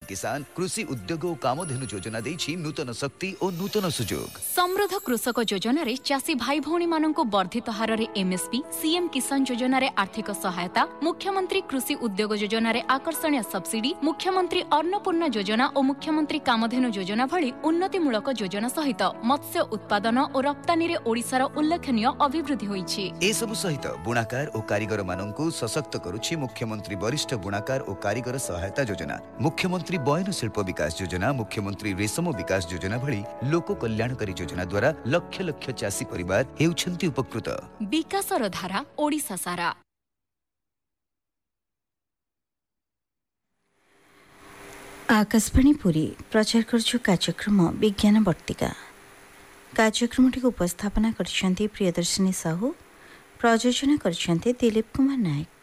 किसान कृषि उद्योग और कामधेनु योजना देछि नूतन शक्ति और नूतन सुजोग। समृद्ध कृषक योजना रे चासी भाई भौणी माननको वर्धित हार रे एमएसपी, सीएम किसान योजना रे आर्थिक सहायता, मुख्यमंत्री कृषि उद्योग योजना रे आकर्षणीय सब्सिडी, मुख्यमंत्री अन्नपूर्णा योजना और मुख्यमंत्री कामधेनु योजना भली उन्नतिमूलक योजना सहित मत्स्य उत्पादन और रप्तानी रे ओडिशार उल्लेखनीय अभिवृद्धि होईछि। ए सब सहित बुणाकार और कारीगर माननको सशक्त करूछि मुख्यमंत्री वरिष्ठ बुणाकार और कारीगर सहायता योजना, मुख्यमंत्री बयन शिल्प विकास योजना, मुख्यमंत्री रेशम विकास योजना भली लोक कल्याणकारी योजना द्वारा लक्ष लक्ष चासी परिवार हेउछन्ति उपकृत। विकासर धारा ओडिशा सारा। आकाशवाणी पुरी प्रचार करछु कार्यक्रम विज्ञान वर्तिका। कार्यक्रमटी उपस्थापना करछन्ति प्रियदर्शिनी साहू, प्रयोजन करछन्ति दिलीप कुमार नायक।